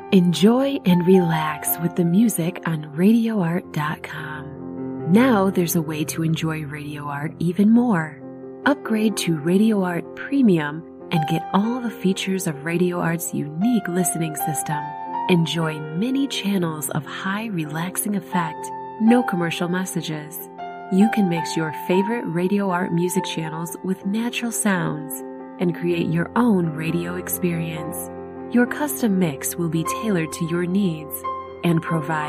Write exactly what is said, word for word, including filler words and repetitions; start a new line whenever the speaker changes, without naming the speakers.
Enjoy and relax with the music on radio art dot com. Now there's a way to enjoy Radio Art even more. Upgrade to Radio Art Premium and get all the features of Radio Art's unique listening system. Enjoy many channels of high relaxing effect, no commercial messages. You can mix your favorite Radio Art music channels with natural sounds and create your own radio experience. Your custom mix will be tailored to your needs and provide